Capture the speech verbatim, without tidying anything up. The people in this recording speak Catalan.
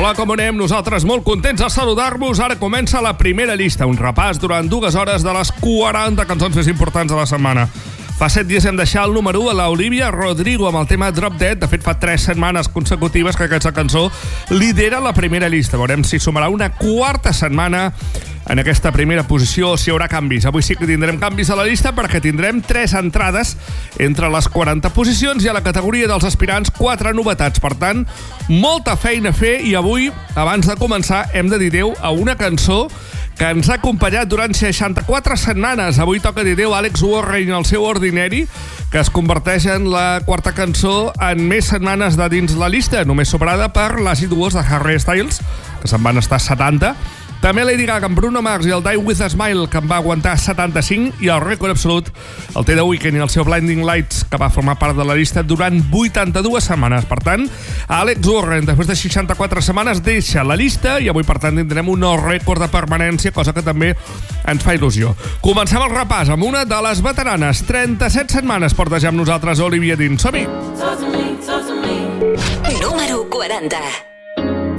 Hola, com anem? Nosaltres molt contents de saludar-vos. Ara comença la primera llista, un repàs durant dues hores de les quaranta cançons més importants de la setmana. Fa set dies hem deixat el número u a l'Olivia Rodrigo amb el tema Drop Dead. De fet, fa tres setmanes consecutives que aquesta cançó lidera la primera llista. Veurem si sumarà una quarta setmana en aquesta primera posició o si hi haurà canvis. Avui sí que tindrem canvis a la llista perquè tindrem tres entrades entre les quaranta posicions i a la categoria dels aspirants quatre novetats. Per tant, molta feina a fer i avui, abans de començar, hem de dir adéu a una cançó que ens ha acompanyat durant seixanta-quatre setmanes. Avui toca dir adéu a Alex Warren i el seu Ordinary, que es converteix en la quarta cançó en més setmanes de dins la llista, només superada per l'Acid Was de Harry Styles, que se'n van estar setanta. També Lady Gaga amb Bruno Mars i el Die With A Smile, que en va aguantar setanta-cinc, i el rècord absolut el té The Weeknd i el seu Blinding Lights, que va formar part de la llista durant vuitanta-dues setmanes. Per tant, Alex Warren, després de seixanta-quatre setmanes, deixa la llista i avui, per tant, tindrem un nou rècord de permanència, cosa que també ens fa il·lusió. Comencem el repàs amb una de les veteranes. trenta-set setmanes porta ja amb nosaltres Olivia Dean. Som-hi! Número quaranta.